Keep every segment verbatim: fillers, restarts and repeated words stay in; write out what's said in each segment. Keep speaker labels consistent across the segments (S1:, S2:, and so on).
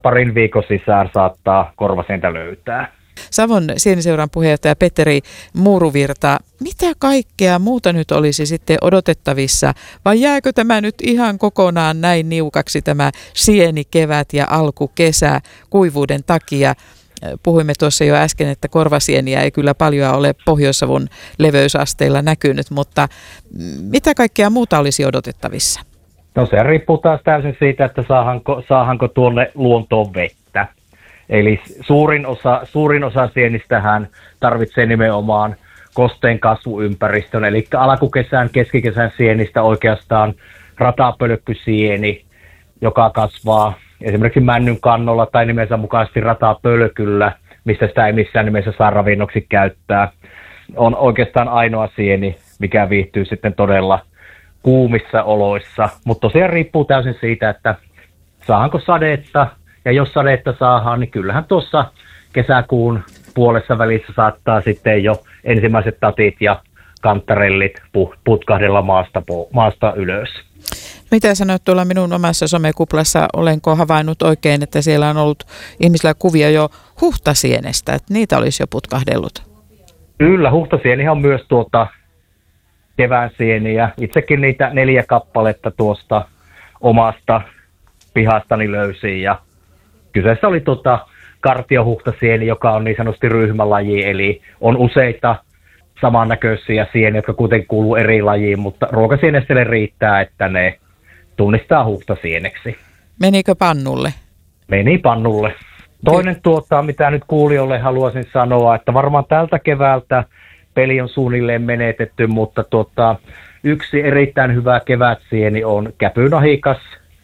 S1: parin viikon sisään saattaa korvasientä löytää.
S2: Savon Sieniseuran puheenjohtaja Petteri Muuruvirta, mitä kaikkea muuta nyt olisi sitten odotettavissa, vai jääkö tämä nyt ihan kokonaan näin niukaksi tämä sienikevät ja alkukesä kuivuuden takia? Puhuimme tuossa jo äsken, että korvasieniä ei kyllä paljon ole Pohjois-Savon leveysasteilla näkynyt, mutta mitä kaikkea muuta olisi odotettavissa?
S1: No se riippuu taas täysin siitä, että saahanko, saahanko tuonne luontoon vettä. Eli suurin osa, suurin osa sienistähän tarvitsee nimenomaan kosteen kasvuympäristön, eli alkukesän, keskikesän sienistä oikeastaan ratapölkkysieni, joka kasvaa esimerkiksi männyn kannolla tai nimensä mukaisesti ratapölkyllä, mistä sitä ei missään nimessä saa ravinnoksi käyttää. On oikeastaan ainoa sieni, mikä viihtyy sitten todella kuumissa oloissa, mutta tosiaan riippuu täysin siitä, että saahanko sadetta, ja jos sadetta saadaan, niin kyllähän tuossa kesäkuun puolessa välissä saattaa sitten jo ensimmäiset tatit ja kanttarellit putkahdella maasta, maasta ylös.
S2: Mitä sanoit tuolla minun omassa somekuplassa, olenko havainnut oikein, että siellä on ollut ihmisillä kuvia jo huhtasienestä, että niitä olisi jo putkahdellut?
S1: Kyllä, huhtasienihän on myös tuota kevään sieniä. Itsekin niitä neljä kappaletta tuosta omasta pihastani löysin ja kyseessä oli tuota kartiohuhtasieni, joka on niin sanotusti ryhmälaji, eli on useita samannäköisiä sieniä, jotka kuitenkin kuuluu eri lajiin, mutta ruokasieneselle riittää, että ne tunnistaa huhtasieneksi.
S2: Menikö pannulle?
S1: Meni pannulle. Toinen tuota, mitä nyt kuulijoille haluaisin sanoa, että varmaan tältä keväältä peli on suunnilleen menetetty, mutta tuota, yksi erittäin hyvä kevätsieni on käpynahikas,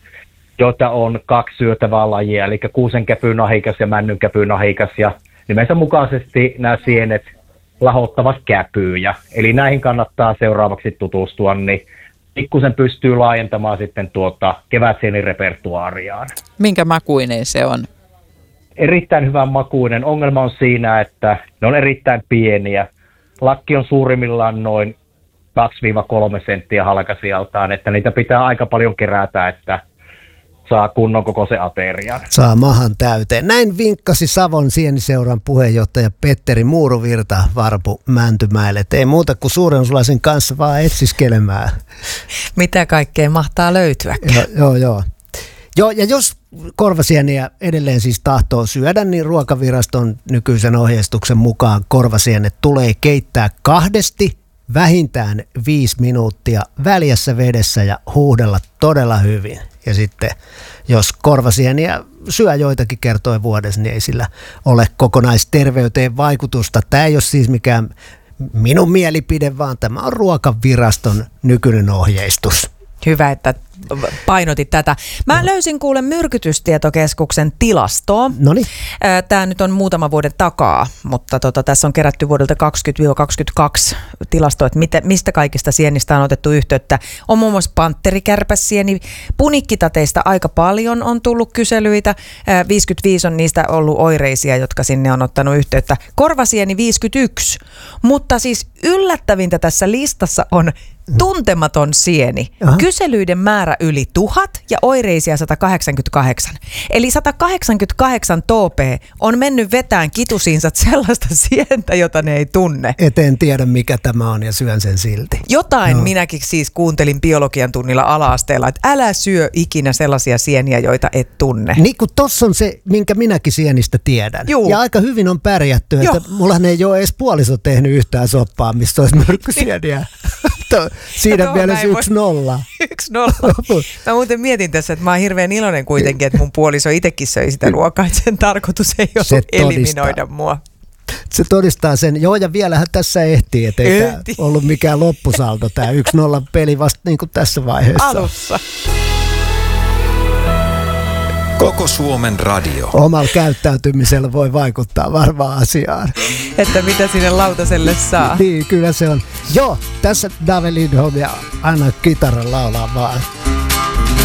S1: joita on kaksi syötävää lajia, eli kuusen käpynahikas ja männyn käpynahikas, ja nimensä mukaisesti nämä sienet lahottavat käpyjä. Eli näihin kannattaa seuraavaksi tutustua, niin pikkusen pystyy laajentamaan sitten tuota kevätsienirepertuaariaan.
S2: Minkä makuinen se on?
S1: Erittäin hyvän makuinen. Ongelma on siinä, että ne on erittäin pieniä. Lakki on suurimmillaan noin kaksi kolme senttiä halkasijaltaan, että niitä pitää aika paljon kerätä, että saa kunnon koko se aterian.
S3: Saa mahan täyteen. Näin vinkkasi Savon Sieniseuran puheenjohtaja Petteri Muuruvirta Varpu Mäntymäelle. Ei muuta kuin suurennusulaisen kanssa vaan etsiskelemään.
S4: Mitä kaikkea mahtaa löytyä?
S3: Joo, joo, joo. Joo, ja jos korvasieniä edelleen siis tahtoo syödä, niin Ruokaviraston nykyisen ohjeistuksen mukaan korvasienet tulee keittää kahdesti vähintään viisi minuuttia väljässä vedessä ja huuhdella todella hyvin. Ja sitten jos korvasieniä syö joitakin kertoja vuodessa, niin ei sillä ole kokonaisterveyteen vaikutusta. Tämä ei ole siis mikään minun mielipide, vaan tämä on Ruokaviraston nykyinen ohjeistus.
S4: Hyvä, että painotit tätä. Mä löysin kuulen Myrkytystietokeskuksen tilastoa.
S3: Noniin.
S4: Tämä nyt on muutama vuoden takaa, mutta tota, tässä on kerätty vuodelta kaksikymmentä kaksikymmentäkaksi tilasto, että miten, mistä kaikista sienistä on otettu yhteyttä. On muun muassa pantterikärpäsieni, punikkitateista aika paljon on tullut kyselyitä. viisikymmentäviisi on niistä ollut oireisia, jotka sinne on ottanut yhteyttä. Korvasieni viisikymmentäyksi, mutta siis yllättävintä tässä listassa on tuntematon sieni. Aha. Kyselyiden määrä yli tuhat ja oireisia sata kahdeksankymmentäkahdeksan. Eli sata kahdeksankymmentäkahdeksan topea on mennyt vetään kitusiinsa sellaista sientä, jota ne ei tunne.
S3: Et en tiedä mikä tämä on ja syön sen silti.
S4: Jotain no. Minäkin siis kuuntelin biologian tunnilla ala-asteella, että älä syö ikinä sellaisia sieniä, joita et tunne.
S3: Niin kuin tossa on se, minkä minäkin sienistä tiedän. Juu. Ja aika hyvin on pärjätty, että Joo. mullahan ei ole edes puoliso tehnyt yhtään soppaa, mistä olisi myrkkysieniä. Siinä mielessä yksi nolla.
S4: Yksi nolla. Mä muuten mietin tässä, että mä oon hirveän iloinen kuitenkin, että mun puoliso itsekin söi sitä ruokaa, että sen tarkoitus ei ole se eliminoida todistaa. Mua.
S3: Se todistaa sen. Joo, ja vielähän tässä ehtii, että ei tämä ollut mikään loppusaldo, tämä yksi nolla peli vasta niin kuin tässä vaiheessa.
S4: Alussa.
S5: Koko Suomen radio.
S3: Omalla käyttäytymisellä voi vaikuttaa varmaan asiaan.
S4: Että mitä sinne lautaselle saa.
S3: Niin, kyllä se on. Joo, tässä Dave Lindholm ja Anna kitaran laulaa vaan.